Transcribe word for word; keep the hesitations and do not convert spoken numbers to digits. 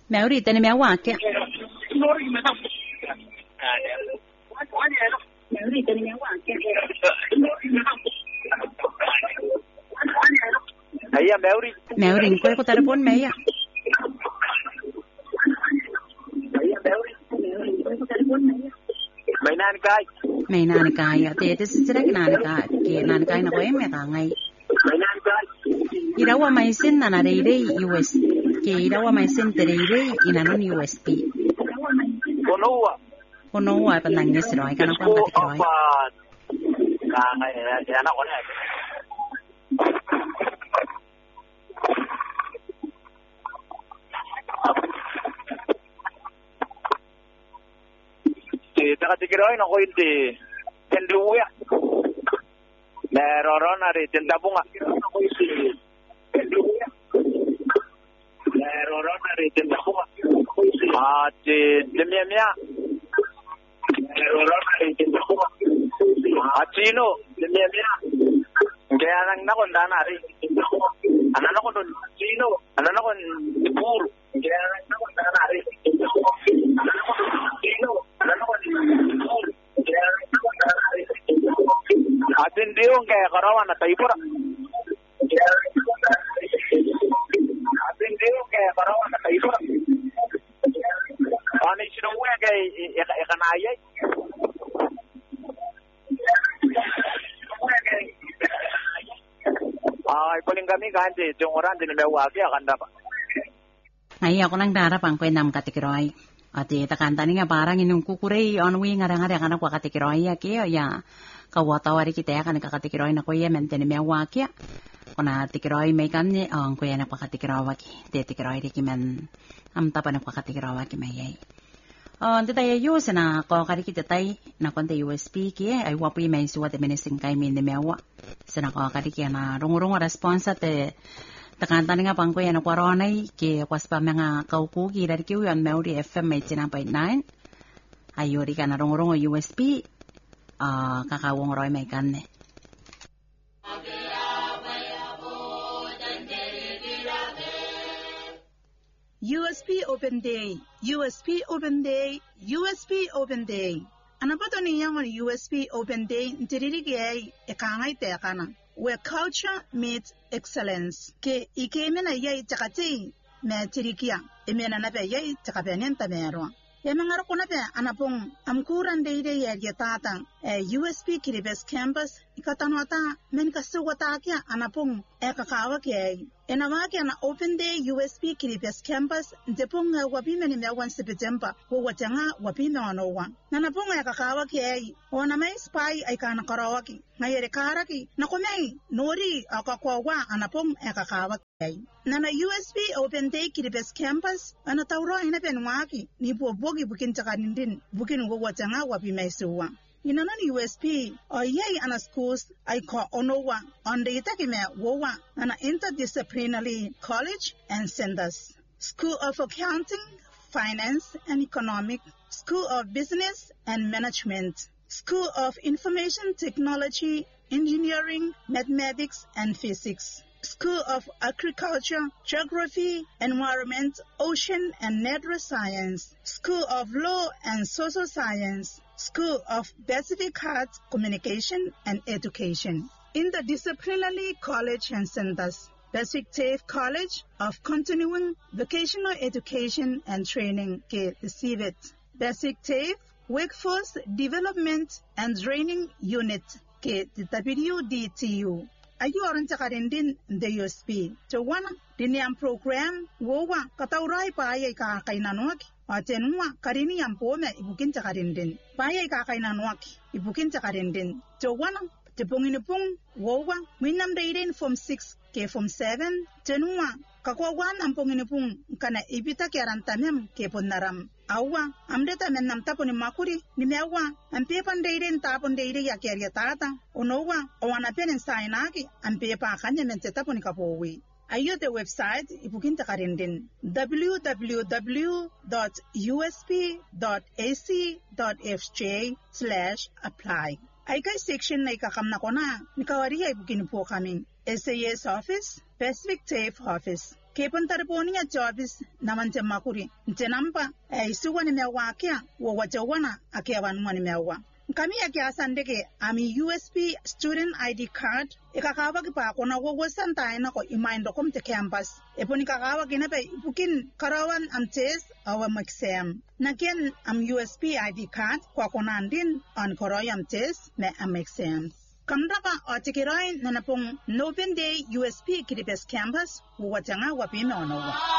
Mauri tani me wake. Mauri tani me wake. Ayah Mauri. Mauri ko ko telepon me ya. Ayah Mauri. Mauri ko ko telepon me ya. Mainan kai. Mainan kai ya te te sira nan kai ke nan kai na ko em me ka ngai. Mainan kai. Irawa mai sin na re re U S ke irawa mai sin te re re ina non U S B. Konoa. Konoa pa nang nes roi kana pa pati roi. Ka ngai ya na ko ne. Takatikiroy na ko hindi tenduya meron na rin tendabunga ako isi tenduya meron na rin tendabunga at demya mya meron na rin tendabunga at sino demya mya kaya nang nakon na rin tendabunga anan ako nun sino anan ako puro kaya nang nakon na rin tendabunga anan ako sino anan ako atin diyo kaya karawan na taipura atin diyo kaya karawan na taipura ano yung sinuwi kaya ikanayay ay kuling kami kanji yung oran din may wagi akanda pa ay ako nang darapang ko nam katikiroy ati takantani nga parang inung kukurei onwi ngara-ngara kana kwa katikiroy ya ke ya kawatawari kita ya kana katikiroy na ko ya mentene me wakia kuna tikiroy me kanne ang ko ya na kwa katikiroy ki te tikiroy ri kimen am tapa na kwa katikiroy ki me yai on te tayo use na ko kari kita tai na konte U S B ki ay wapi me suwa te menesing kai me me wa sana ko kari ki na rung-rung response te takantani nga pangko yan ako aronay ki was pa mga kaukugi dari kiw yan Mauri F M eighty-nine point nine ayori ka na rong-rong U S B uh, kakawong roy may kanne U S B Open Day U S B Open Day U S B Open Day anapato niyang U S B Open Day ntiririgay ekangay te kana where culture meets excellence ke ikemena yai takati me tirikia emena na be yai takapenen tamero yamangara kuna be anapong amkuran deide ya yatata e U S B Kiribes campus ikatanwata men kasuwata kya anapong e kakawa ke enawake na open day U S B Kiribes campus depong wapime ni mewan September wo watanga wapime wanowa nanapong e kakawa ke ona mai spy ay kana karawaki ngayere karaki nakomei nori akakwawa anapong e kakawa ke nana U S B open day Kiribes campus anatawro ina benwaki ni bobogi bukin takanindin bukin wo watanga wapime suwa inanan U S P o yei ana schools ay ko onowa on the itakime wowa ana interdisciplinary college and centers School of Accounting, Finance and Economic, School of Business and Management, School of Information Technology, Engineering, Mathematics and Physics, School of Agriculture, Geography, Environment, Ocean and Natural Science, School of Law and Social Science, School of Pacific Arts, Communication and Education. Interdisciplinary College and Centers, Pacific TAFE College of Continuing Vocational Education and Training, K C V T. Basic TAFE Workforce Development and Training Unit, K W D T U. Ayoran takarindin the U S P. To one, diniam program, wowa, kataurai paye ka kainanwaki. Atenwa karini yampome ibukin takarindin. Paye ka kainanwaki, ibukin takarindin. To one, teponginipong, wowa, winam daiden from six, ke from seven, tenwa, kakwawan amponginipong, kana ibita kiarantamem, ke ponnaram. Awa, amdeta men nam tapo ni makuri, ni mewa, ampepan daiden tapon daide ya kiaria tata, onowa, owana penen sainaki, ampepa kanya men tapo ni kapowi. Ayo the website ibukin takarindin w w w dot u s p dot a c dot f j slash apply. Ay kay section na ikakam na ko na, nikawari ay ibukin po kami. S A S Office, Pacific TAFE Office. kepon tarponi ya jobis naman jamakuri jenamba e isuwa ni mewa kia wo wajawana akiawan mwani mewa kami ya kia sandeke ami U S P student I D card ikakawa kipa kona wo wasanta ina ko imaindo komte campus eponi kakawa kinape bukin karawan am test awa maxam naken am U S P I D card kwa kona andin an koroyam test me am exam kamrapa otikiroy nanapong open day U S P kiribes campus wo wajanga wapime onowa